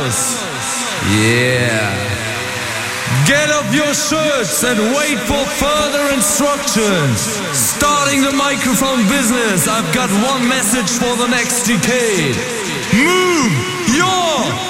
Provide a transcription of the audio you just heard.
Yeah. Get up your shirts and wait for further instructions. Starting the microphone business, I've got one message for the next decade. Move your